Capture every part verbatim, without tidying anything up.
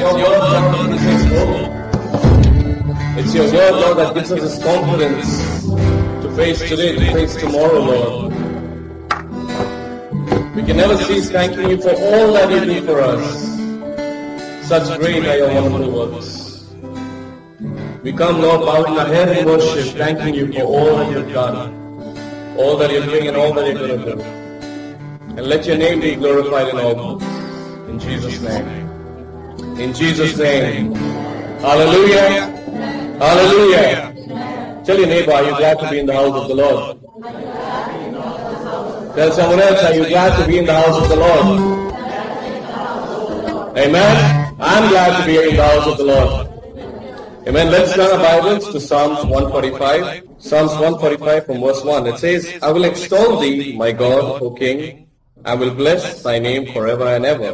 your word, Lord, that is His hope. It's your word, Lord, that gives us this confidence to face today, to face tomorrow, Lord. We can never cease thanking you for all that you do for us. Such great are your wonderful works. We come, Lord, bowing our head in worship, thanking you for all that you've done, all that you're doing and all that you're going to do. And let your name be glorified in all things. In Jesus' name. In Jesus' name. Hallelujah. Hallelujah. Tell your neighbor, are you glad to be in the house of the Lord? Tell someone else, are you glad to be in the house of the Lord? Amen. I'm glad to be in the house of the Lord. Amen. Let's turn our Bibles to Psalms one forty-five. Psalms one forty-five from verse one. It says, I will extol thee, my God, O King. I will bless thy name forever and ever.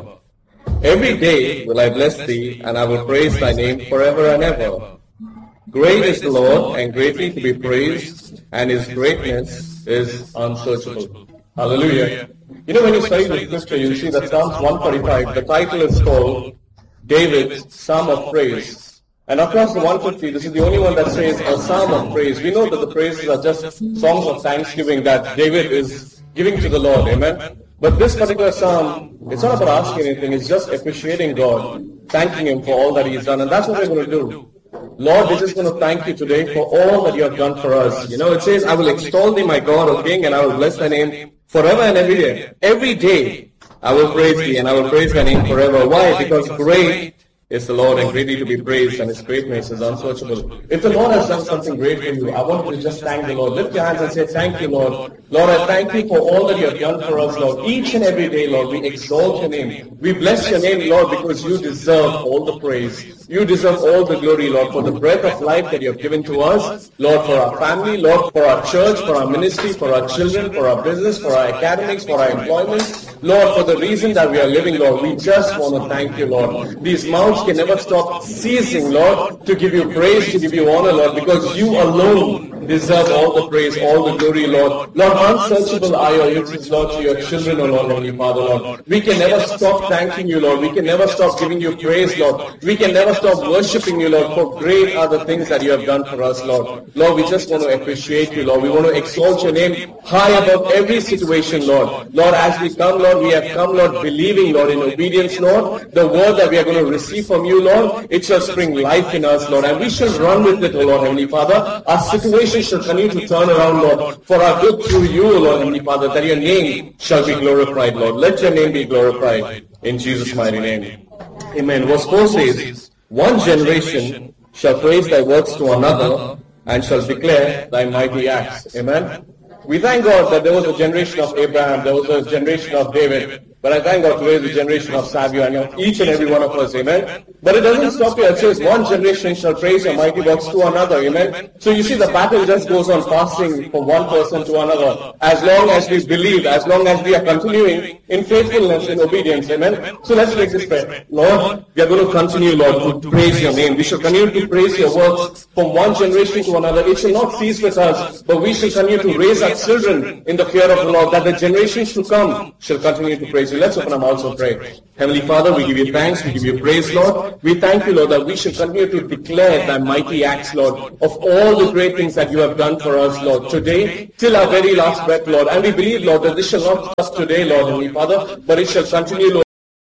Every day will I bless thee, and I will praise thy name forever and ever. Great is the Lord, and greatly to be praised, and his greatness is unsearchable. Hallelujah. You know, when you study the scripture, you see that Psalms one forty-five, the title is called David's Psalm of Praise. And across the one fifty, this is the only one that says a Psalm of Praise. We know that the praises are just songs of thanksgiving that David is giving to the Lord. Amen. But this particular Psalm, it's not about asking anything. It's just appreciating God, thanking Him for all that He's done. And that's what we're going to do. Lord, we're just going to thank you today for all that you have done for us. You know, it says, I will extol thee, my God, O King, and I will bless thy name forever and every day. Every day I will praise thee, and I will praise thy name forever. Why? Because great is the Lord, and greatly to be praised, and his greatness is unsearchable. If the Lord has done something great for you, I want you to just thank the Lord. Lift your hands and say, thank you, Lord. Lord, I thank you for all that you have done for us, Lord. Each and every day, Lord, we exalt your name. We bless your name, Lord, because you deserve all the praise. You deserve all the glory, Lord, for the breath of life that you have given to us, Lord, for our family, Lord, for our church, for our ministry, for our children, for our business, for our academics, for our employment. Lord, for the reason that we are living, Lord, we just want to thank you, Lord. These mouths can never stop ceasing, Lord, to give you praise, to give you honor, Lord, because you alone deserve all the praise, all the glory, Lord. Lord, unsearchable are your riches, Lord, to your children, O Lord, Heavenly Father, Lord. We can never stop thanking you, Lord. We can never stop giving you praise, Lord. We can never stop worshipping you, Lord, for great are the things that you have done for us, Lord. Lord, we just want to appreciate you, Lord. We want to exalt your name high above every situation, Lord. Lord, as we come, Lord, we have come, Lord, believing, Lord, in obedience, Lord. The word that we are going to receive from you, Lord, it shall spring life in us, Lord, and we shall run with it, O Lord, Heavenly Father. Our situation shall continue to turn around, Lord, for our good through you, O Lord, Heavenly Father, that your name shall be glorified, Lord. Let your name be glorified in Jesus' mighty name. Amen. Verse four says, one generation shall praise thy works to another, and shall declare thy mighty acts. Amen. We thank God that there was a generation of Abraham, there was a generation of David, but I thank God today is the generation of Samuel and of each and every one of us, amen. But it doesn't stop here. It says one generation shall praise your mighty works to another, amen. So you see the battle just goes on passing from one person to another. As long as we believe, as long as we are continuing in faithfulness, in obedience, amen. So let's make this prayer. Lord, we are going to continue, Lord, to praise your name. We shall continue to praise your works from one generation to another. It shall not cease with us, but we shall continue to raise our children in the fear of the Lord, that the generations to come shall continue to praise you. Let's open our mouths and pray. Heavenly Father, we give you thanks, we give you praise, Lord. We thank you, Lord, that we shall continue to declare thy mighty acts, Lord, of all the great things that you have done for us, Lord, today, till our very last breath, Lord. And we believe, Lord, that this shall not stop today, Lord, Heavenly Father, but it shall continue, Lord,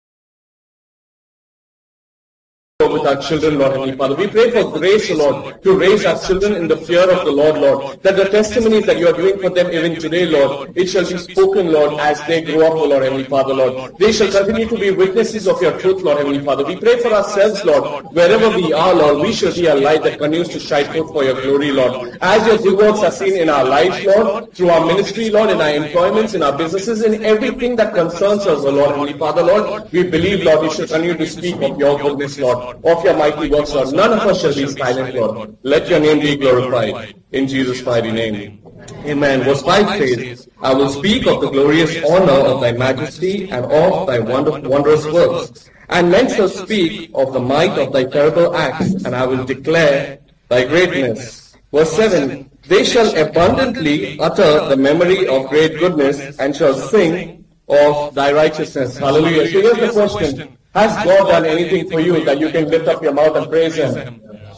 with our children, Lord, Heavenly Father. We pray for grace, Lord, to raise our children in the fear of the Lord, Lord, that the testimonies that you are doing for them even today, Lord, it shall be spoken, Lord, as they grow up, Lord, Heavenly Father, Lord. They shall continue to be witnesses of your truth, Lord, Heavenly Father. We pray for ourselves, Lord, wherever we are, Lord, we shall be a light that continues to shine forth for your glory, Lord. As your good works are seen in our lives, Lord, through our ministry, Lord, in our employments, in our businesses, in everything that concerns us, O Lord, Heavenly Father, Lord, we believe, Lord, we shall continue to speak of your goodness, Lord, of your mighty works, Lord. None of us shall be silent, Lord. Let your name be glorified in Jesus' mighty name. Amen. Verse five says, I will speak of the glorious honor of thy majesty and of thy wonder, wondrous works. And men shall speak of the might of thy terrible acts, and I will declare thy greatness. Verse seven, they shall abundantly utter the memory of great goodness, and shall sing of thy righteousness. Hallelujah. So here's the question. Has God done anything for you that you can lift up your mouth and praise Him?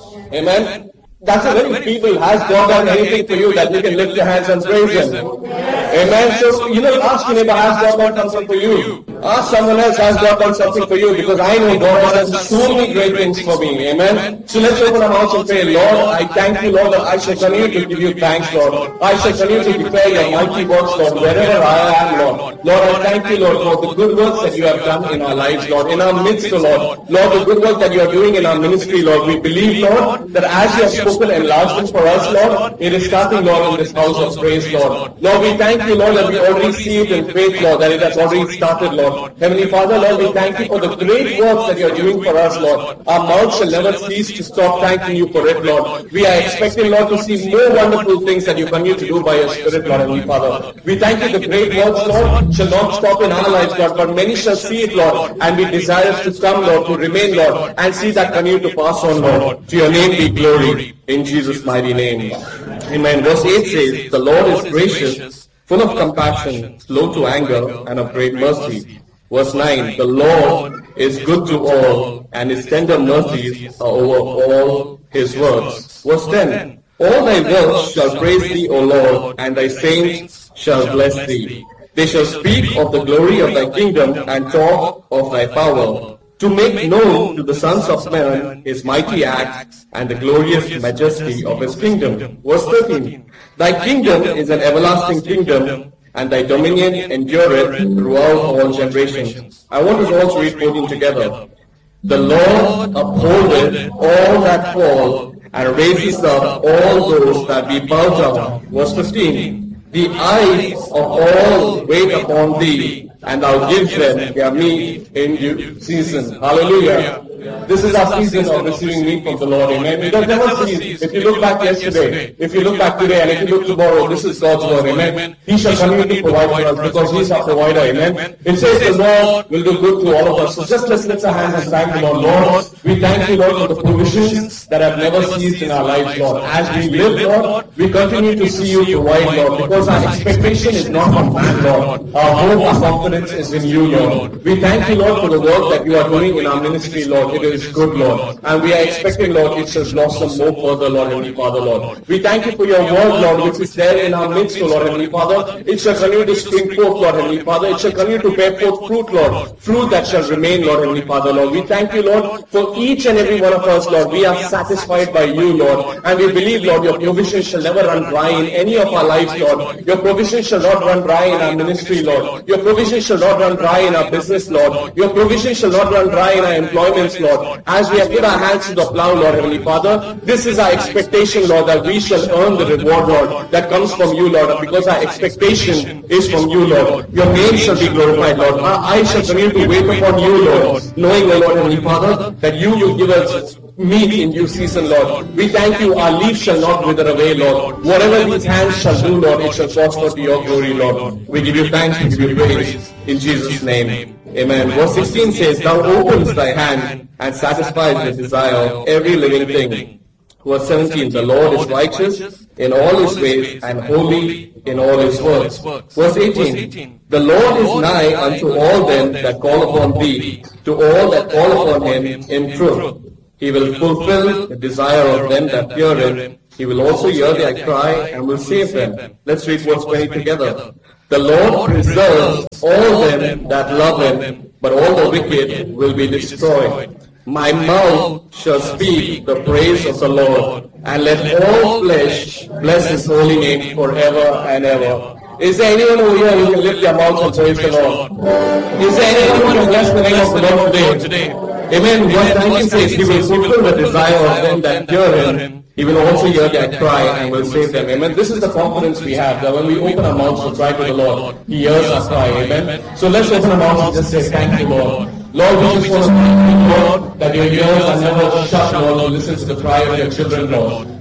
Amen. That's a very feeble. Has God done anything for you that you can lift your hands and praise Him? Amen. So, you know, ask your neighbor, has God done something for you? Ask someone else, has God done something for you? Because I know God has done so many great things for me. Amen. So let's open our mouths and pray, Lord, I thank you, Lord, that I shall continue to give you thanks, Lord. I shall continue to declare your mighty works, Lord, wherever I am, Lord. Lord, I thank you, Lord, for the good works that you have done in our lives, Lord, in our midst, Lord. Lord, the good work that you are doing in our ministry, Lord. We believe, Lord, that as you have spoken enlargement for us, Lord, it is starting, Lord, in this house of praise, Lord. Lord, we thank you, Lord, that we already see it in faith, Lord, that it has already started, Lord. Heavenly Father, Lord, we thank you for the great works that you are doing for us, Lord. Our mouth shall never cease to stop thanking you for it, Lord. We are expecting, Lord, to see more wonderful things that you continue to do by your Spirit, Lord, Heavenly Father. We thank you the great works, Lord, shall not stop in our lives, Lord, but many shall see it, Lord, and we desire to come, Lord, to remain, Lord, and see that continue to pass on, Lord. To your name be glory, in Jesus' mighty name. Amen. Verse eight says, the Lord is gracious, full of compassion, slow to anger, and of great mercy. Verse nine, the Lord is good to all, and his tender mercies are over all his works. Verse ten, all thy works shall praise thee, O Lord, and thy saints shall bless thee. They shall speak of the glory of thy kingdom, and talk of thy power, to make known to the sons of men his mighty acts, and the glorious majesty of his kingdom. Verse thirteen, thy kingdom is an everlasting kingdom, and thy dominion endureth throughout all generations. I want us all to read fourteen together. The Lord upholdeth all that fall, and raises up all those that be bowed down. Verse fifteen, the eyes of all wait upon thee, and thou givest them their meat in due season. Hallelujah. This is our season of receiving meat from the Lord. Amen. It does never cease. If you look back yesterday, if you look back today, and if you look tomorrow, this is God's word. Amen. He shall continue to provide for us because He is our provider. Amen. It says the Lord will do good to all of us. So just let's lift our hands and thank the Lord. Lord, we thank you, Lord, for the provisions that have never ceased in our lives, Lord. As we live, Lord, we continue to see you provide, Lord, because our expectation is not from man, Lord. Our hope, our confidence is in you, Lord. We thank you, Lord, for the work that you are doing in our ministry, Lord. It is good, Lord. And we are expecting, Lord, it shall blossom more further, Lord, Heavenly Father, Lord. We thank you for your word, Lord, which is there in our midst, Lord, Heavenly Father. It shall continue to spring forth, Lord, Heavenly Father. It shall continue to bear forth fruit, Lord. Fruit that shall remain, Lord, Heavenly Father, Lord. We thank you, Lord, for each and every one of us, Lord. We are satisfied by you, Lord. And we believe, Lord, your provision shall never run dry in any of our lives, Lord. Your provision shall not run dry in our ministry, Lord. Your provision shall not run dry in our business, Lord. Your provision shall not run dry in our employments, Lord. As we have put our hands to the plow, Lord, Heavenly Father, this is our expectation, Lord, that we shall earn the reward, Lord, that comes from you, Lord, because our expectation is from you, Lord. Your name shall be glorified, Lord. Our eyes shall continue to wait upon you, Lord, knowing, O Lord, Heavenly Father, that you will give us meat in due season, Lord. We thank you, our leaf shall not wither away, Lord. Whatever these hands shall do, Lord, it shall prosper to your glory, Lord. We give you thanks, we give you praise, in Jesus' name. Amen. Verse sixteen says, thou opens thy hand and satisfies the desire of every living thing. Verse seventeen, the Lord is righteous in all his ways and holy in all his works. Verse eighteen, the Lord is nigh unto all them that call upon thee, to all that call upon him in truth. He will fulfill the desire of them that fear him. He will also hear their cry and will save them. Let's read verse twenty together. The Lord preserves all them that love him, but all the wicked will be destroyed. My mouth shall speak the praise of the Lord, and let all flesh bless his holy name forever and ever. Is there anyone over here who can lift their mouth and praise the Lord? Is there anyone who can bless the name of the Lord today? Amen. Verse nineteen says, he will fulfill the desire of them that fear him. He will also hear their cry and will save them. Amen. This is the confidence we have, that when we open our mouths to cry to the Lord, He hears our cry. Amen. So let's open our mouths and just say, thank you, Lord. Lord, we just want to thank you, Lord, that your ears are never shut, Lord, to listen to the cry of your children, Lord.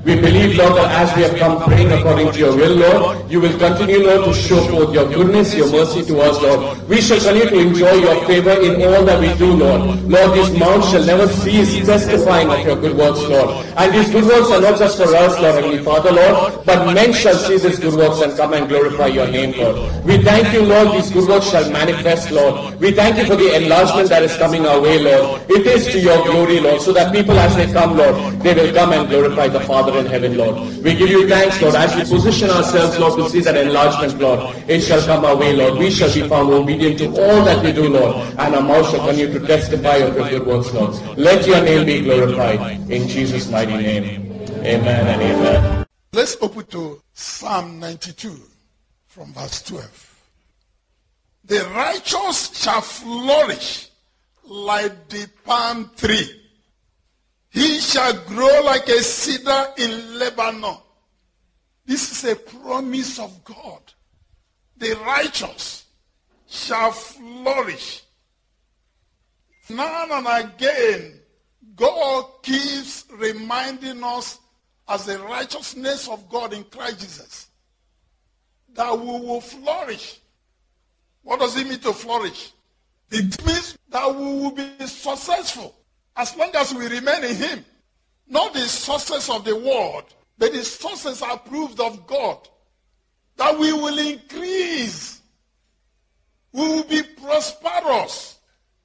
We believe, Lord, that as we have come praying according to your will, Lord, you will continue, Lord, to show forth your goodness, your mercy to us, Lord. We shall continue to enjoy your favor in all that we do, Lord. Lord, these mounts shall never cease testifying of your good works, Lord. And these good works are not just for us, Lord, Heavenly Father, Lord, but men shall see these good works and come and glorify your name, Lord. We thank you, Lord, these good works shall manifest, Lord. We thank you for the enlargement that is coming our way, Lord. It is to your glory, Lord, so that people as they come, Lord, they will come and glorify the Father in heaven, Lord. We give you thanks, Lord, as we position ourselves, Lord, to see that enlargement, Lord. It shall come our way, Lord. We shall be found obedient to all that we do, Lord, and our mouth shall continue to testify of your good works, Lord. Let your name be glorified in Jesus' mighty name. Amen and amen. Let's open to Psalm ninety-two from verse twelve. The righteous shall flourish like the palm tree. He shall grow like a cedar in Lebanon. This is a promise of God. The righteous shall flourish. Now and again, God keeps reminding us as the righteousness of God in Christ Jesus that we will flourish. What does it mean to flourish? It means that we will be successful as long as we remain in him. Not the success of the world, but the success approved of God. That we will increase. We will be prosperous.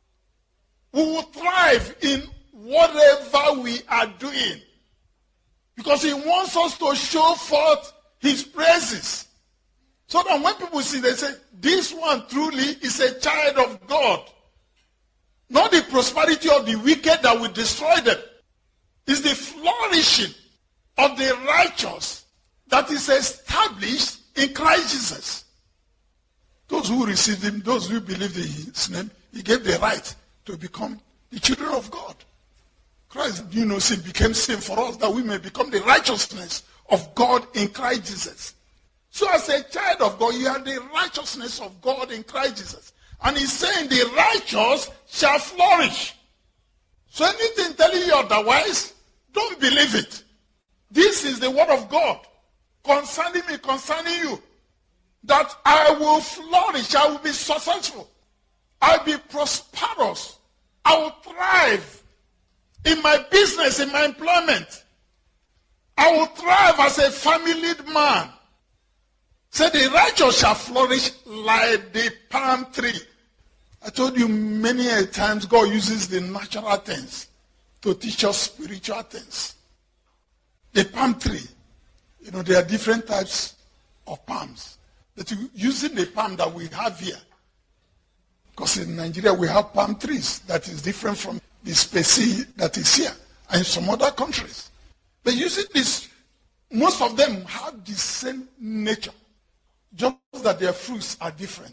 We will thrive in whatever we are doing. Because he wants us to show forth his praises. So that when people see, they say, this one truly is a child of God. Not the prosperity of the wicked that will destroy them. It's the flourishing of the righteous that is established in Christ Jesus. Those who received him, those who believed in his name, he gave the right to become the children of God. Christ, you know, sin became sin for us that we may become the righteousness of God in Christ Jesus. So as a child of God, you are the righteousness of God in Christ Jesus. And he's saying the righteous shall flourish. So anything telling you otherwise, don't believe it. This is the word of God concerning me, concerning you. That I will flourish, I will be successful. I will be prosperous. I will thrive in my business, in my employment. I will thrive as a family man. Say the righteous shall flourish like the palm tree. I told you many a times God uses the natural things to teach us spiritual things. The palm tree, you know, there are different types of palms. But using the palm that we have here, because in Nigeria we have palm trees that is different from the species that is here and in some other countries. But using this, most of them have the same nature, just that their fruits are different.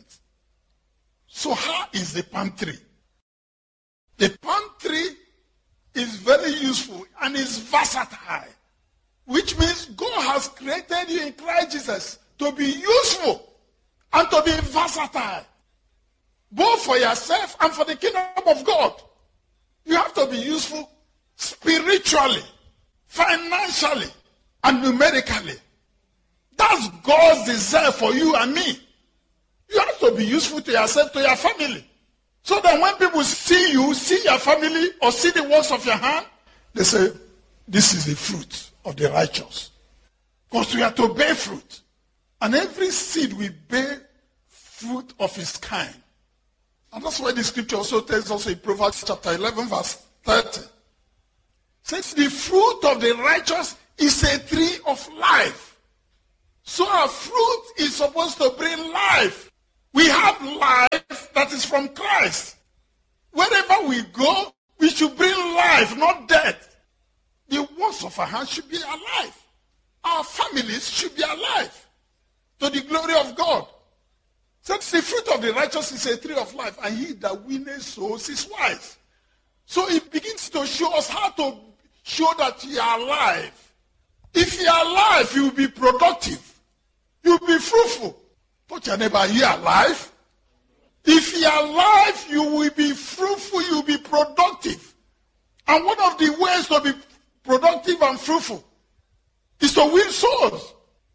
So how is the palm tree? The palm tree is very useful and is versatile, which means God has created you in Christ Jesus to be useful and to be versatile, both for yourself and for the kingdom of God. You have to be useful spiritually, financially, and numerically. That's God's desire for you and me. You have to be useful to yourself, to your family. So that when people see you, see your family, or see the works of your hand, they say, this is the fruit of the righteous. Because we are to bear fruit. And every seed will bear fruit of its kind. And that's why the scripture also tells us in Proverbs chapter eleven, verse thirty. It says, the fruit of the righteous is a tree of life. So our fruit is supposed to bring life. We have life that is from Christ. Wherever we go, we should bring life, not death. The works of our hands should be alive. Our families should be alive to the glory of God. Since the fruit of the righteous is a tree of life, and he that winneth souls is wise. So it begins to show us how to show that you are alive. If you are alive, you will be productive. You will be fruitful. Put your neighbor, you are alive. If you are alive, you will be fruitful, you will be productive. And one of the ways to be productive and fruitful to win souls.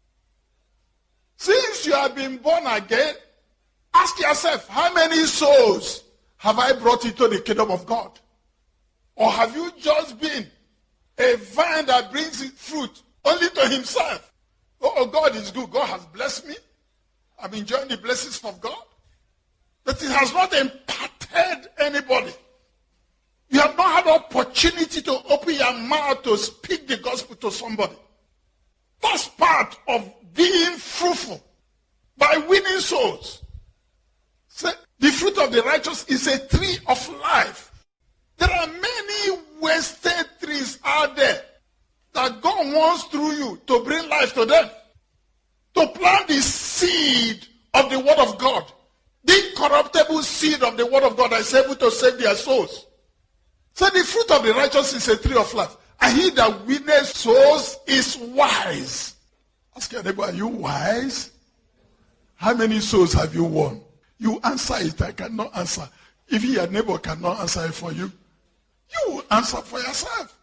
Since you have been born again, ask yourself, how many souls have I brought into the kingdom of God? Or have you just been a vine that brings fruit only to himself? Oh, God is good. God has blessed me. I'm enjoying the blessings of God. But it has not impacted anybody. You have not had opportunity to open your mouth to speak the gospel to somebody. That's part of being fruitful by winning souls. So the fruit of the righteous is a tree of life. There are many wasted trees out there that God wants through you to bring life to them. To plant the seed of the word of God. The incorruptible seed of the word of God that is able to save their souls. So the fruit of the righteous is a tree of life. And he that winneth souls is wise. Ask your neighbor, are you wise? How many souls have you won? You answer it, I cannot answer. If your neighbor cannot answer it for you, you will answer for yourself.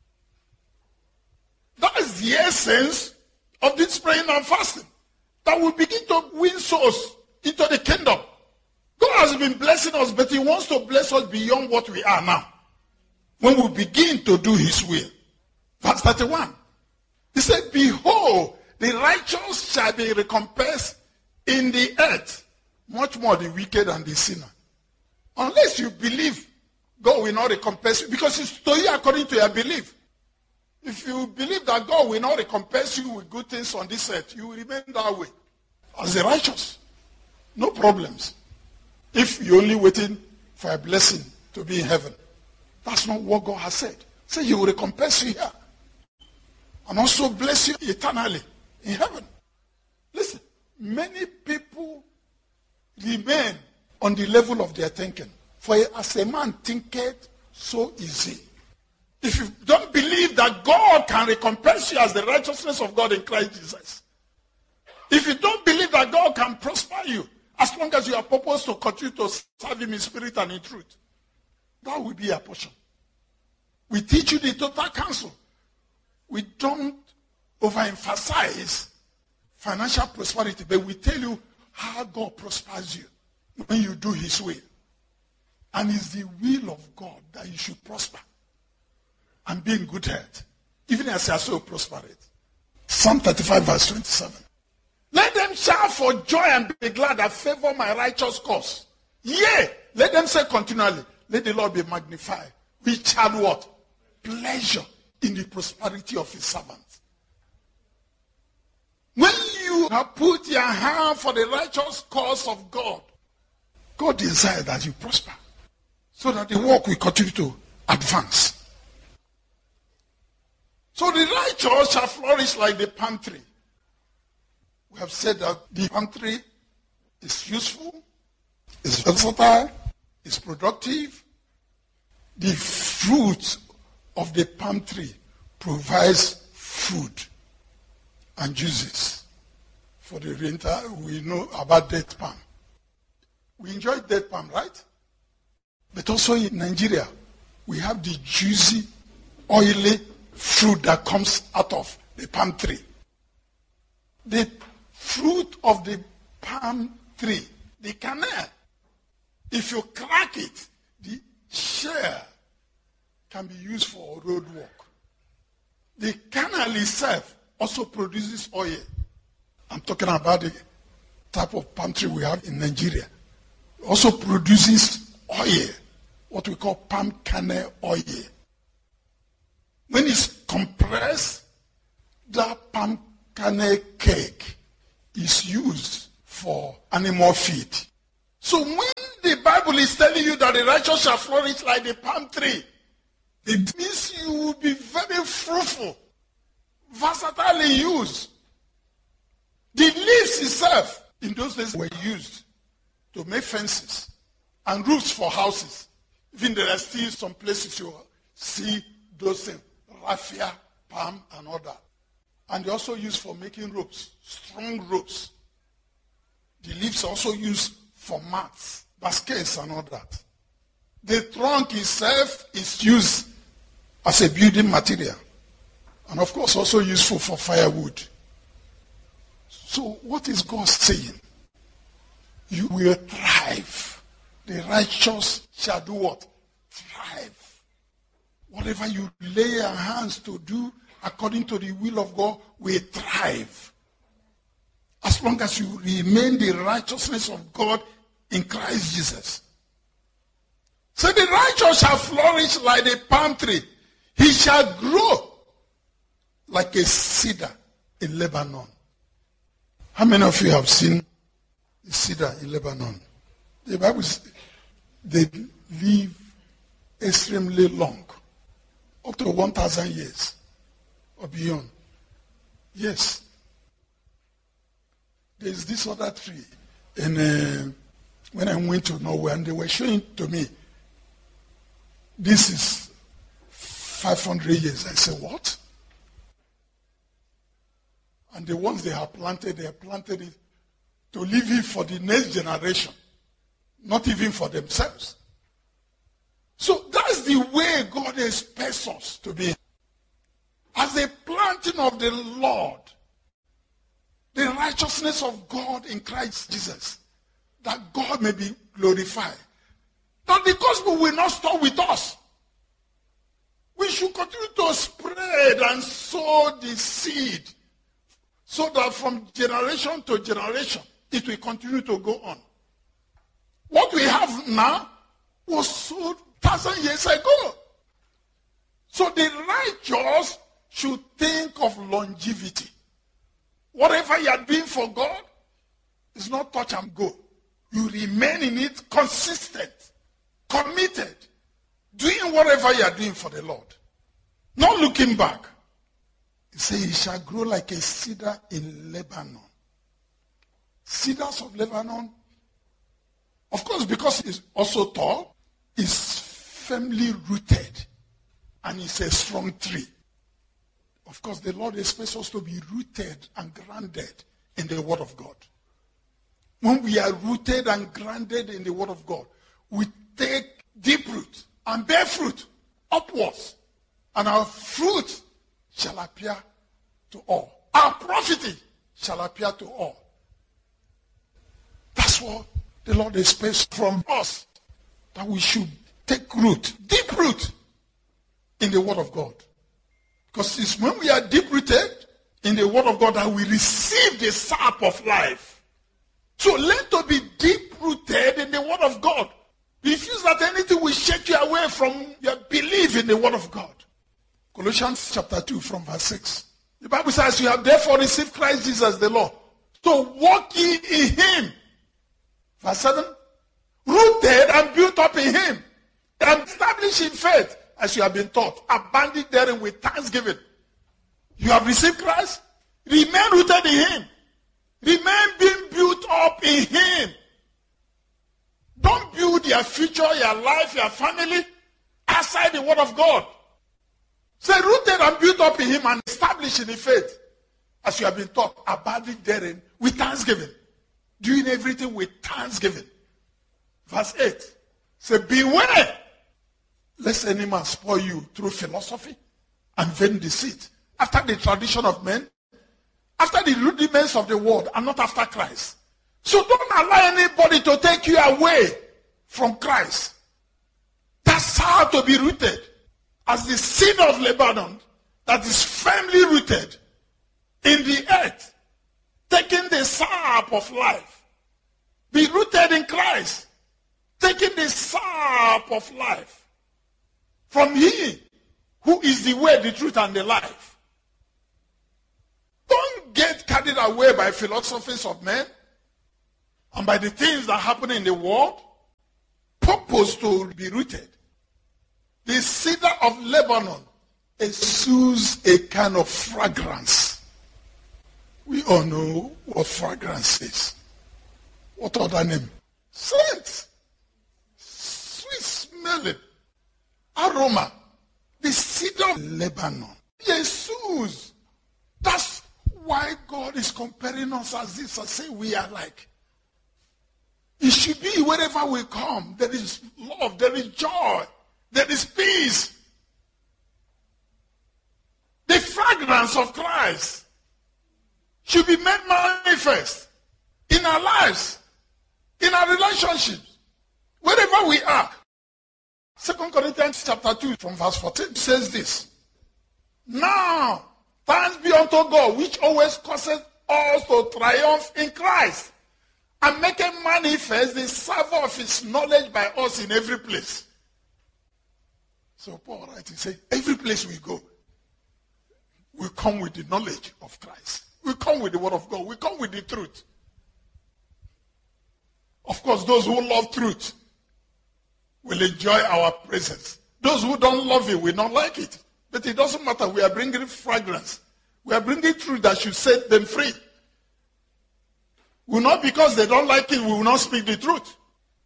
That is the essence of this praying and fasting. That we begin to win souls into the kingdom. God has been blessing us, but he wants to bless us beyond what we are now. When we begin to do his will. Verse thirty-one. He said, behold, the righteous shall be recompensed in the earth, much more the wicked and the sinner. Unless you believe, God will not recompense you, because it's to you according to your belief. If you believe that God will not recompense you with good things on this earth, you will remain that way. As the righteous. No problems. If you're only waiting for a blessing to be in heaven. That's not what God has said. Say he will recompense you here. And also bless you eternally in heaven. Listen, many people remain on the level of their thinking. For as a man thinketh, so is he. If you don't believe that God can recompense you as the righteousness of God in Christ Jesus. If you don't believe that God can prosper you, as long as you are purposed to continue to serve him in spirit and in truth, that will be your portion. We teach you the total counsel. We don't overemphasize financial prosperity, but we tell you how God prospers you when you do his will. And it's the will of God that you should prosper and be in good health, even as you are so prosperous. Psalm thirty-five verse twenty-seven. Let them shout for joy and be glad that favor my righteous cause. Yea, let them say continually, let the Lord be magnified, which had what? Pleasure in the prosperity of his servants. When you have put your hand for the righteous cause of God, God desires that you prosper, so that the work will continue to advance. So the righteous shall flourish like the palm tree. We have said that the palm tree is useful, is versatile, is productive. The fruit of the palm tree provides food and juices. For the winter, we know about date palm. We enjoy date palm, right? But also in Nigeria, we have the juicy, oily fruit that comes out of the palm tree. The fruit of the palm tree, the kernel, if you crack it, the shell can be used for road work. The kernel itself also produces oil. I'm talking about the type of palm tree we have in Nigeria. It also produces oil, what we call palm kernel oil. When it's compressed, that palm kernel cake is used for animal feed. So when the Bible is telling you that the righteous shall flourish like the palm tree, it means you will be very fruitful, versatilely used. The leaves itself in those days were used to make fences and roofs for houses. Even there are still some places you see those things, raffia, palm, and all that. And they also used for making ropes, strong ropes. The leaves are also used for mats, baskets, and all that. The trunk itself is used as a building material. And of course also useful for firewood. So what is God saying? You will thrive. The righteous shall do what? Thrive. Whatever you lay your hands to do according to the will of God will thrive. As long as you remain the righteousness of God in Christ Jesus. So the righteous shall flourish like a palm tree. He shall grow like a cedar in Lebanon. How many of you have seen the cedar in Lebanon? The Bible says they live extremely long, up to one thousand years or beyond. Yes. There's this other tree, and uh, when I went to Norway, and they were showing to me, this is five hundred years. I said, what? And the ones they have planted, they have planted it to leave it for the next generation, not even for themselves. So that's the way God expects us to be. As a planting of the Lord, the righteousness of God in Christ Jesus, that God may be glorified. That the gospel will not stop with us. We should continue to spread and sow the seed so that from generation to generation, it will continue to go on. What we have now was sowed thousand years ago. So the righteous should think of longevity. Whatever you are doing for God is not touch and go. You remain in it consistent, committed, doing whatever you are doing for the Lord. Not looking back. He says, he shall grow like a cedar in Lebanon. Cedars of Lebanon, of course, because it's also tall, is firmly rooted, and it's a strong tree. Of course, the Lord expects us to be rooted and grounded in the Word of God. When we are rooted and grounded in the Word of God, we take deep root and bear fruit upwards, and our fruit shall appear to all. Our profit shall appear to all. That's what the Lord expects from us, that we should take root, deep root in the Word of God. Because it's when we are deep-rooted in the Word of God that we receive the sap of life. So learn to be deep-rooted in the Word of God. Refuse that anything will shake you away from your belief in the Word of God. Colossians chapter two from verse six. The Bible says, you have therefore received Christ Jesus the Lord. So walk ye in him. Verse seven. Rooted and built up in him. And established in faith, as you have been taught, abounding therein with thanksgiving. You have received Christ. Remain rooted in him. Remain being built up in him. Don't build your future, your life, your family outside the Word of God. Say rooted and built up in him and established in the faith, as you have been taught, abounding therein with thanksgiving. Doing everything with thanksgiving. Verse eight. Say, beware lest any man spoil you through philosophy and vain deceit, after the tradition of men, after the rudiments of the world, and not after Christ. So don't allow anybody to take you away from Christ. That's how to be rooted. As the seed of Lebanon that is firmly rooted in the earth, taking the sap of life. Be rooted in Christ, taking the sap of life from him who is the way, the truth, and the life. Don't get carried away by philosophies of men and by the things that happen in the world. Purpose to be rooted. The cedar of Lebanon exudes a kind of fragrance. We all know what fragrance is. What other name? Scent. Sweet smelling. Aroma. The cedar of Lebanon. Jesus. That's why God is comparing us as this and say we are like. It should be wherever we come. There is love. There is joy. There is peace. The fragrance fragrance of Christ should be made manifest in our lives, in our relationships, wherever we are. Second Corinthians chapter two from verse fourteen says this. Now, thanks be unto God, which always causes us to triumph in Christ, and making manifest the savour of his knowledge by us in every place. So Paul writes, he says, every place we go, we come with the knowledge of Christ. We come with the word of God. We come with the truth. Of course, those who love truth will enjoy our presence. Those who don't love it will not like it. But it doesn't matter. We are bringing fragrance. We are bringing truth that should set them free. Will not because they don't like it, we will not speak the truth.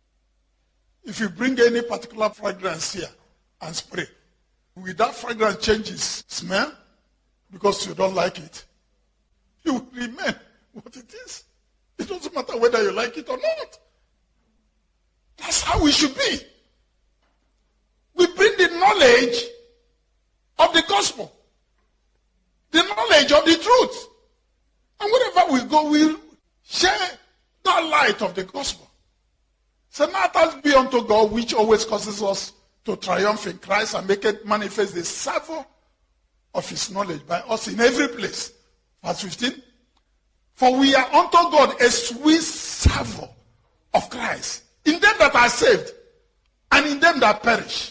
If you bring any particular fragrance here and spray, will that fragrance change its smell because you don't like it? It will remain what it is. It doesn't matter whether you like it or not. That's how we should be. We bring the knowledge of the gospel, the knowledge of the truth. And wherever we go, we share that light of the gospel. So now thanks be unto God, which always causes us to triumph in Christ and make it manifest the savour of his knowledge by us in every place. Verse fifteen. For we are unto God a sweet savour of Christ in them that are saved and in them that perish.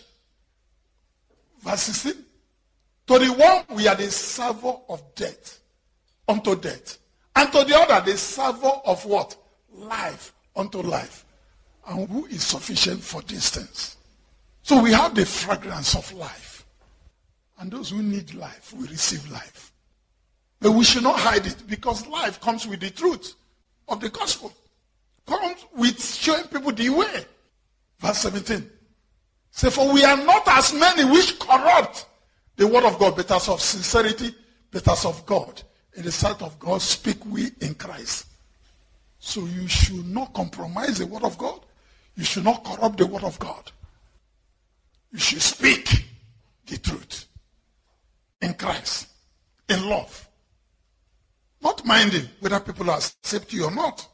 Verse sixteen. To the one we are the savour of death unto death. And to the other the savour of what? Life unto life. And who is sufficient for these things? So we have the fragrance of life. And those who need life will receive life. But we should not hide it, because life comes with the truth of the gospel. Comes with showing people the way. Verse seventeen. Say, for we are not as many which corrupt the word of God, but as of sincerity, but as of God. In the sight of God, speak we in Christ. So you should not compromise the word of God. You should not corrupt the word of God. You should speak the truth in Christ, in love. Not minding whether people accept you or not.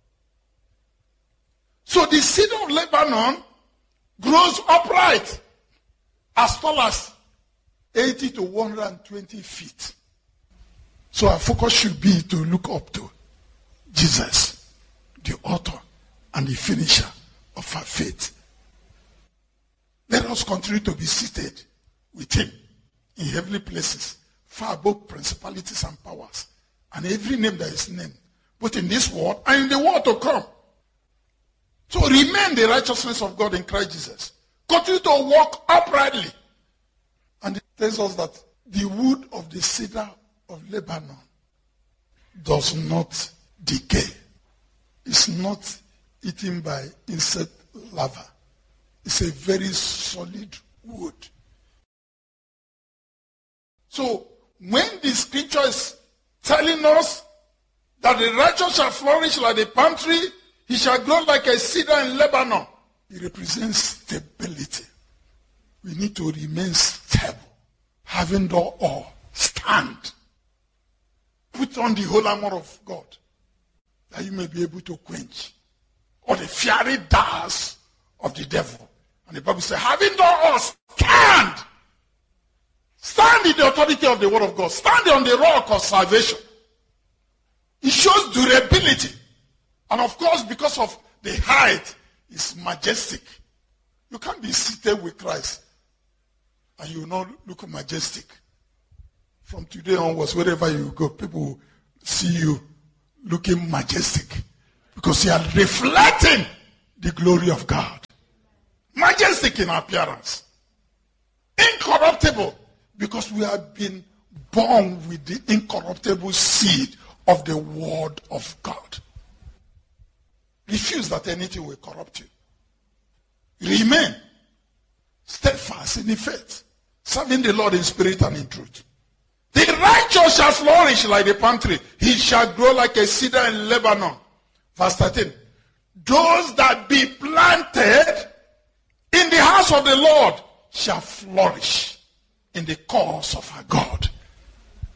So the cedar of Lebanon grows upright, as tall as eighty to one hundred twenty feet. So our focus should be to look up to Jesus, the author and the finisher of our faith. Let us continue to be seated with him in heavenly places, far above principalities and powers, and every name that is named, both in this world and in the world to come. So remain the righteousness of God in Christ Jesus. Continue to walk uprightly. And it tells us that the wood of the cedar of Lebanon does not decay. It's not eaten by insect larvae. It's a very solid wood. So when the scripture is telling us that the righteous shall flourish like a palm tree, he shall grow like a cedar in Lebanon, it represents stability. We need to remain stable, having done all, stand. Put on the whole armor of God, that you may be able to quench all the fiery darts of the devil. And the Bible says, having done all, stand. Stand in the authority of the word of God. Stand on the rock of salvation. It shows durability. And of course, because of the height, it's majestic. You can't be seated with Christ and you will not look majestic. From today onwards, wherever you go, people will see you looking majestic, because you are reflecting the glory of God. Majestic in appearance. Incorruptible, because we have been born with the incorruptible seed of the word of God. Refuse that anything will corrupt you. Remain steadfast in the faith, serving the Lord in spirit and in truth. The righteous shall flourish like the palm tree. He shall grow like a cedar in Lebanon. Verse thirteen. Those that be planted in the house of the Lord shall flourish in the cause of our God.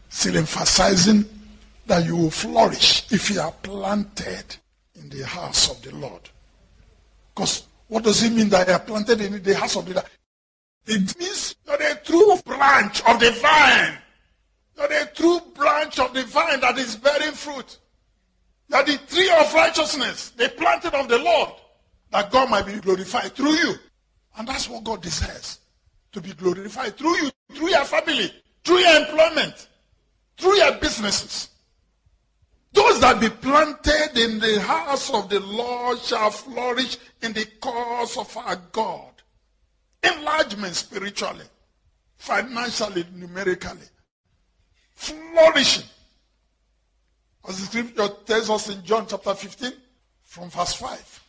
Still emphasizing that you will flourish if you are planted in the house of the Lord. Because what does it mean that you are planted in the house of the Lord? It means you're a true branch of the vine. You're a true branch of the vine that is bearing fruit. You're the tree of righteousness, the planted of the Lord, that God might be glorified through you. And that's what God desires, to be glorified through you, through your family, through your employment, through your businesses. Those that be planted in the house of the Lord shall flourish in the cause of our God. Enlargement spiritually, financially, numerically. Flourishing. As the scripture tells us in John chapter fifteen, from verse five.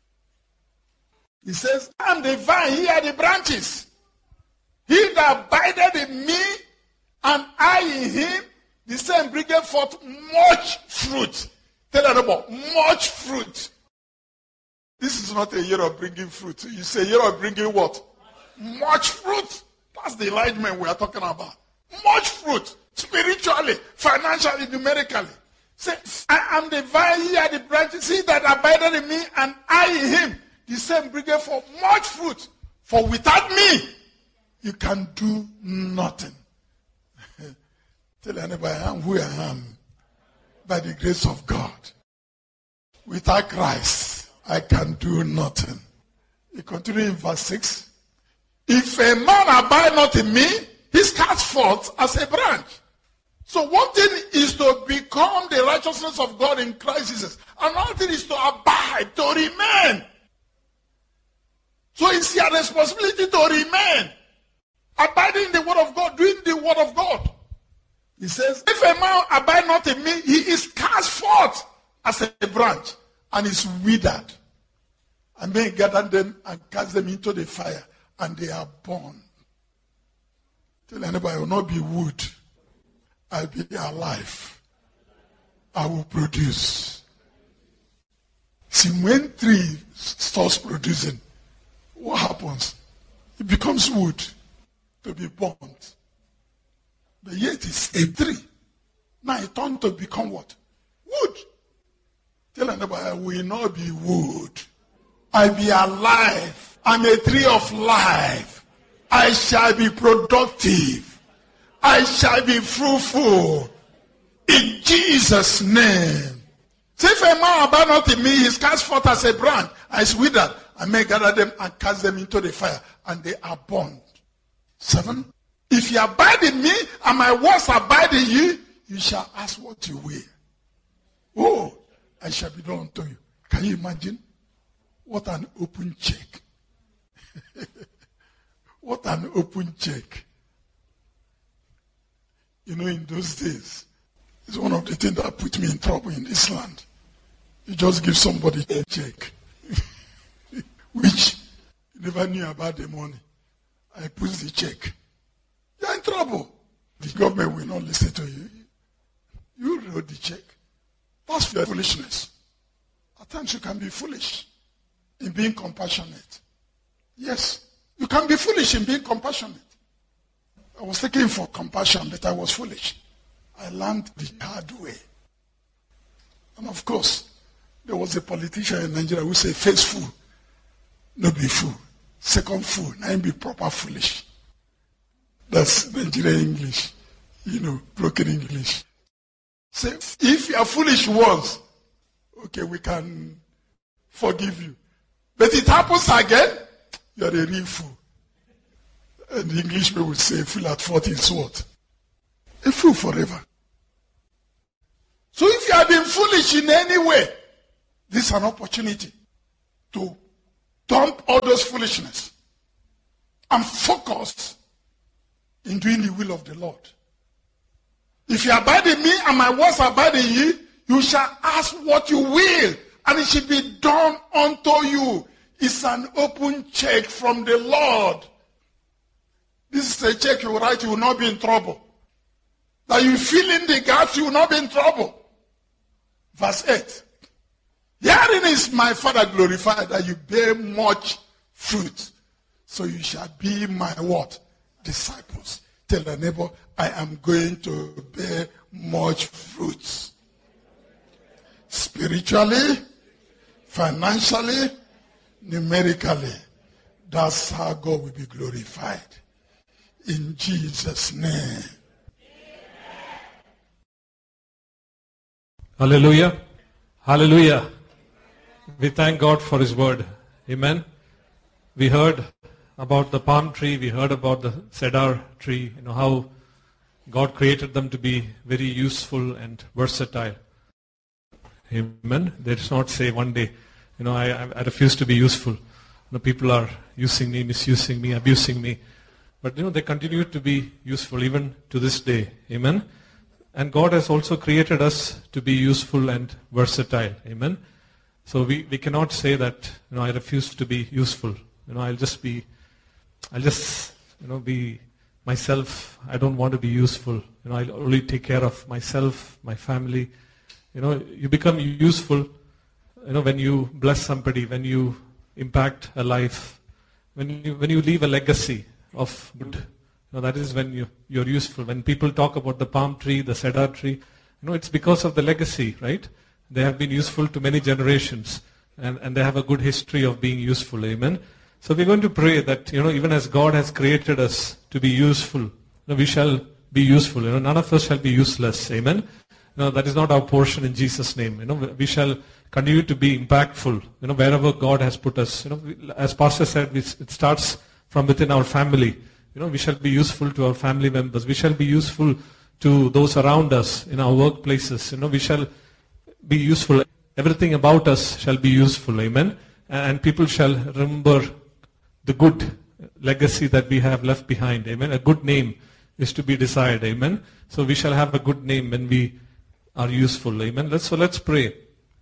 He says, I am the vine, ye are the branches. He that abideth in me, and I in him, the same bringeth forth much fruit. Tell them about much fruit. This is not a year of bringing fruit. You say a year of bringing what? Much fruit. That's the enlightenment we are talking about. Much fruit. Spiritually, financially, numerically. Say, I am the vine, ye are the branches. He that abideth in me, and I in him, the same bringeth forth much fruit. For without me, you can do nothing. Tell anybody, I am who I am by the grace of God. Without Christ, I can do nothing. He continues in verse six. If a man abide not in me, he is cast forth as a branch. So one thing is to become the righteousness of God in Christ Jesus. Another thing is to abide, to remain. So it's your responsibility to remain. Abiding in the word of God, doing the word of God. He says, if a man abide not in me, he is cast forth as a branch and is withered. And then gather them and cast them into the fire, and they are burned. Tell anybody, I will not be wood. I'll be alive. I will produce. See, when tree starts producing, what happens? It becomes wood to be burnt. But yet it's a tree. Now it turned to become what? Wood. Tell anybody, I will not be wood. I'll be alive. I'm a tree of life. I shall be productive. I shall be fruitful. In Jesus' name. So if a man abide not in me, he is cast forth as a branch, and is withered. I may gather them and cast them into the fire, and they are burned. Seven. If you abide in me, and my words abide in you, you shall ask what you will. Oh, I shall be done unto you. Can you imagine? What an open check. What an open check. You know, in those days, it's one of the things that put me in trouble in this land. You just give somebody a check, which you never knew about the money. I put the check. You're in trouble. The government will not listen to you. You wrote the check. That's your foolishness. At times you can be foolish in being compassionate. Yes, you can be foolish in being compassionate. I was taking for compassion, but I was foolish. I learned the hard way. And of course, there was a politician in Nigeria who said, first fool, no be fool. Second fool, now be proper foolish. That's Nigerian English, you know, broken English. Say, if you are foolish once, okay, we can forgive you. But it happens again, you are a real fool. And the Englishman would say, a fool at forty is what? A fool forever. So if you have been foolish in any way, this is an opportunity to dump all those foolishness and focus in doing the will of the Lord. If you abide in me and my words abide in you, you shall ask what you will, and it shall be done unto you. It's an open check from the Lord. This is a check you write, you will not be in trouble. That you fill in the gaps, you will not be in trouble. Verse eight. Herein is my Father glorified, that you bear much fruit. So you shall be my what? Disciples. Tell the neighbor, I am going to bear much fruits. Spiritually, financially, numerically. That's how God will be glorified. In Jesus' name. Hallelujah. Hallelujah. We thank God for His word. Amen. We heard about the palm tree. We heard about the cedar tree. You know how God created them to be very useful and versatile. Amen. They did not say one day, you know, I, I refuse to be useful. You know, people are using me, misusing me, abusing me. But you know, they continue to be useful even to this day. Amen. And God has also created us to be useful and versatile. Amen. So we, we cannot say that, you know, I refuse to be useful. You know, I'll just be, I'll just, you know, be myself. I don't want to be useful. You know, I'll only take care of myself, my family. You know, you become useful, you know, when you bless somebody, when you impact a life, when you when you leave a legacy of good. You know, that is when you, you're useful. When people talk about the palm tree, the cedar tree, you know, it's because of the legacy, right? They have been useful to many generations, and, and they have a good history of being useful. Amen. So we're going to pray that, you know, even as God has created us to be useful, you know, we shall be useful. You know, none of us shall be useless. Amen. You know, that is not our portion in Jesus' name. You know, we shall continue to be impactful, you know, wherever God has put us. You know, we, as Pastor said, it starts from within our family. You know, we shall be useful to our family members. We shall be useful to those around us in our workplaces. You know, we shall be useful. Everything about us shall be useful. Amen. And people shall remember the good legacy that we have left behind. Amen. A good name is to be desired. Amen. So we shall have a good name when we are useful. Amen. Let's, so let's pray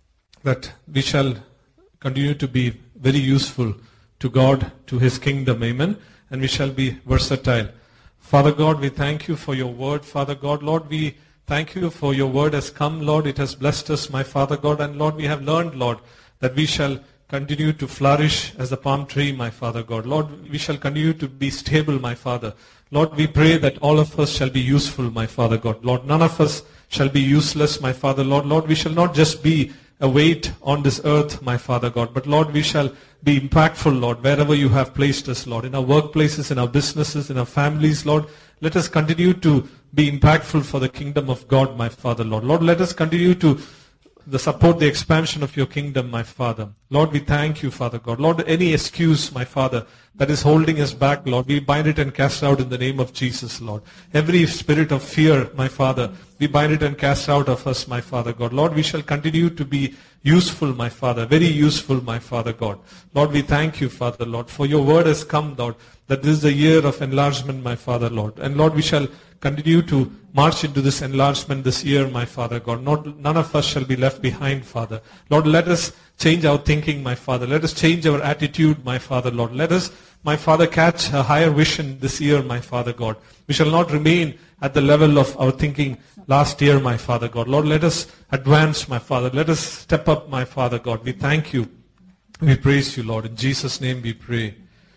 that we shall continue to be very useful to God, to His kingdom. Amen. And we shall be versatile. Father God, we thank you for your word. Father God, Lord, we thank you for your word has come, Lord. It has blessed us, my Father God. And Lord, we have learned, Lord, that we shall continue to flourish as a palm tree, my Father God. Lord, we shall continue to be stable, my Father. Lord, we pray that all of us shall be useful, my Father God. Lord, none of us shall be useless, my Father. Lord, Lord, we shall not just be a weight on this earth, my Father God, but Lord, we shall be impactful, Lord, wherever you have placed us, Lord, in our workplaces, in our businesses, in our families, Lord. Let us continue to be impactful for the kingdom of God, my Father, Lord. Lord, let us continue to the support the expansion of your kingdom, my Father. Lord, we thank you, Father God. Lord, any excuse, my Father, that is holding us back, Lord, we bind it and cast out in the name of Jesus, Lord. Every spirit of fear, my Father, we bind it and cast out of us, my Father God. Lord, we shall continue to be useful, my Father, very useful, my Father God. Lord, we thank you, Father, Lord, for your word has come, Lord, that this is the year of enlargement, my Father, Lord. And Lord, we shall continue to march into this enlargement this year, my Father God. Not, none of us shall be left behind, Father. Lord, let us change our thinking, my Father. Let us change our attitude, my Father, Lord. Let us, my Father, catch a higher vision this year, my Father God. We shall not remain at the level of our thinking last year, my Father God. Lord, let us advance, my Father. Let us step up, my Father God. We thank you. We praise you, Lord. In Jesus' name we pray.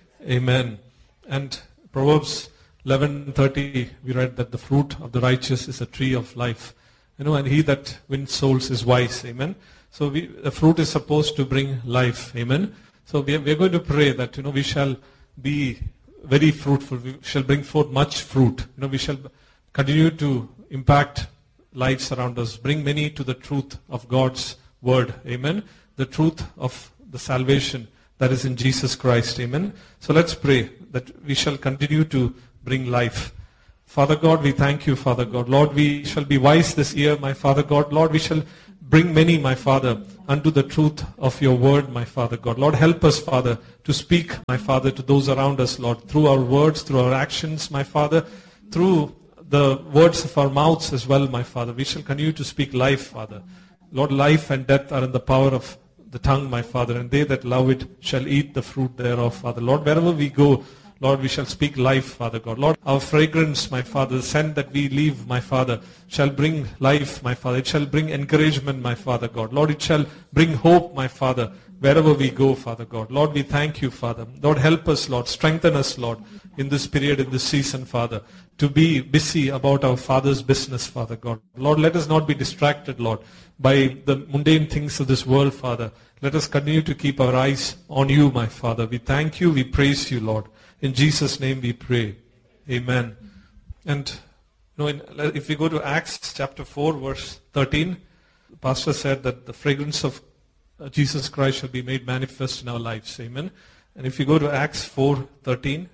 Amen. And Proverbs eleven thirty, we read that the fruit of the righteous is a tree of life. You know, and he that wins souls is wise. Amen. So we, the fruit is supposed to bring life. Amen. So we are, we are going to pray that, you know, we shall be very fruitful. We shall bring forth much fruit. You know, we shall continue to impact lives around us. Bring many to the truth of God's word. Amen. The truth of the salvation that is in Jesus Christ. Amen. So let's pray that we shall continue to bring life. Father God, we thank you, Father God. Lord, we shall be wise this year, my Father God. Lord, we shall bring many, my Father, unto the truth of your word, my Father God. Lord, help us, Father, to speak, my Father, to those around us, Lord, through our words, through our actions, my Father, through the words of our mouths as well, my Father. We shall continue to speak life, Father. Lord, life and death are in the power of the tongue, my Father, and they that love it shall eat the fruit thereof, Father. Lord, wherever we go, Lord, we shall speak life, Father God. Lord, our fragrance, my Father, the scent that we leave, my Father, shall bring life, my Father. It shall bring encouragement, my Father God. Lord, it shall bring hope, my Father, wherever we go, Father God. Lord, we thank you, Father. Lord, help us, Lord. Strengthen us, Lord, in this period, in this season, Father, to be busy about our Father's business, Father God. Lord, let us not be distracted, Lord, by the mundane things of this world, Father. Let us continue to keep our eyes on you, my Father. We thank you. We praise you, Lord. In Jesus' name we pray. Amen. And you know, in, if we go to Acts chapter four, verse thirteen, the pastor said that the fragrance of Jesus Christ shall be made manifest in our lives. Amen. And if you go to Acts four thirteen,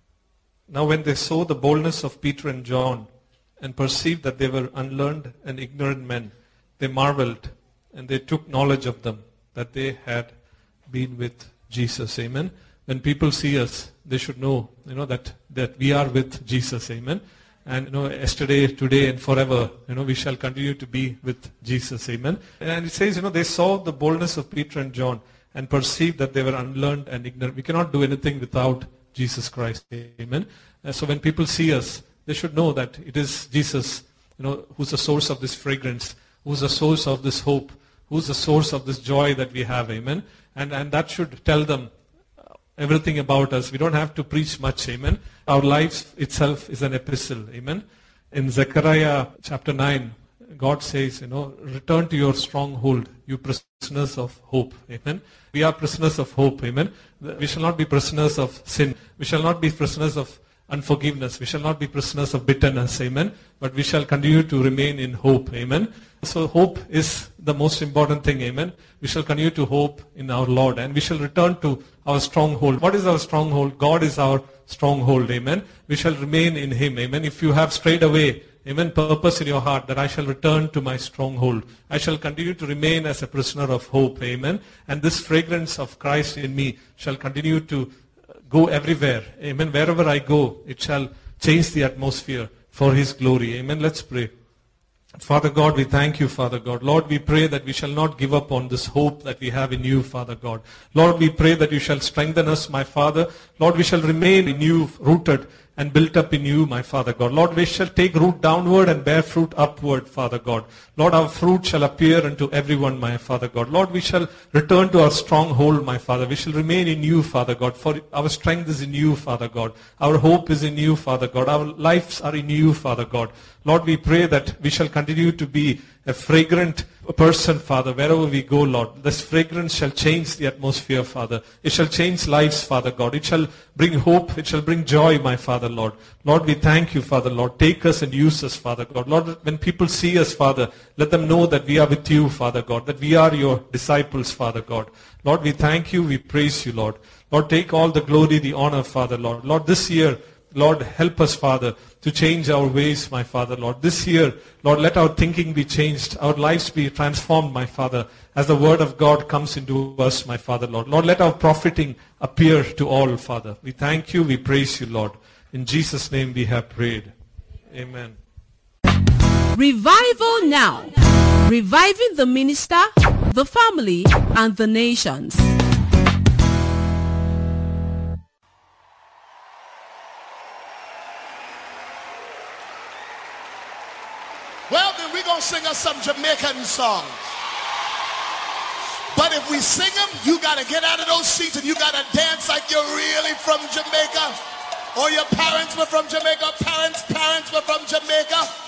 now when they saw the boldness of Peter and John and perceived that they were unlearned and ignorant men, they marveled and they took knowledge of them, that they had been with Jesus. Amen. When people see us, they should know, you know, that, that we are with Jesus. Amen. And, you know, yesterday, today, and forever, you know, we shall continue to be with Jesus. Amen. And it says, you know, they saw the boldness of Peter and John and perceived that they were unlearned and ignorant. We cannot do anything without Jesus Christ. Amen. And so when people see us, they should know that it is Jesus, you know, who's the source of this fragrance, who's the source of this hope, who's the source of this joy that we have. Amen. And, and that should tell them everything about us. We don't have to preach much. Amen. Our life itself is an epistle. Amen. In Zechariah chapter nine, God says, you know, return to your stronghold, you prisoners of hope. Amen. We are prisoners of hope. Amen. We shall not be prisoners of sin. We shall not be prisoners of unforgiveness. We shall not be prisoners of bitterness. Amen. But we shall continue to remain in hope. Amen. So hope is the most important thing. Amen. We shall continue to hope in our Lord, and we shall return to our stronghold. What is our stronghold? God is our stronghold. Amen. We shall remain in Him. Amen. If you have strayed away, amen, purpose in your heart that I shall return to my stronghold. I shall continue to remain as a prisoner of hope. Amen. And this fragrance of Christ in me shall continue to go everywhere. Amen. Wherever I go, it shall change the atmosphere for His glory. Amen. Let's pray. Father God, we thank you, Father God. Lord, we pray that we shall not give up on this hope that we have in you, Father God. Lord, we pray that you shall strengthen us, my Father. Lord, we shall remain in you, rooted and built up in you, my Father God. Lord, we shall take root downward and bear fruit upward, Father God. Lord, our fruit shall appear unto everyone, my Father God. Lord, we shall return to our stronghold, my Father. We shall remain in you, Father God, for our strength is in you, Father God. Our hope is in you, Father God. Our lives are in you, Father God. Lord, we pray that we shall continue to be a fragrant person, Father, wherever we go, Lord. This fragrance shall change the atmosphere, Father. It shall change lives, Father God. It shall bring hope. It shall bring joy, my Father, Lord. Lord, we thank you, Father, Lord. Take us and use us, Father God. Lord, when people see us, Father, let them know that we are with you, Father God, that we are your disciples, Father God. Lord, we thank you. We praise you, Lord. Lord, take all the glory, the honor, Father, Lord. Lord, this year, Lord, help us, Father, to change our ways, my Father, Lord. This year, Lord, let our thinking be changed, our lives be transformed, my Father, as the word of God comes into us, my Father, Lord. Lord, let our profiting appear to all, Father. We thank you, we praise you, Lord. In Jesus' name we have prayed. Amen. Revival now. Reviving the minister, the family, and the nations. Well, then we're going to sing us some Jamaican songs. But if we sing them, you got to get out of those seats and you got to dance like you're really from Jamaica. Or your parents were from Jamaica, parents' parents were from Jamaica.